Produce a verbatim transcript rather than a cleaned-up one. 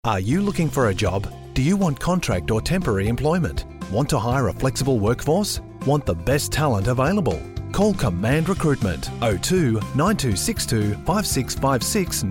Are you looking for a job? Do you want contract or temporary employment? Want to hire a flexible workforce? Want the best talent available? Call Command Recruitment oh two nine two six two five six five six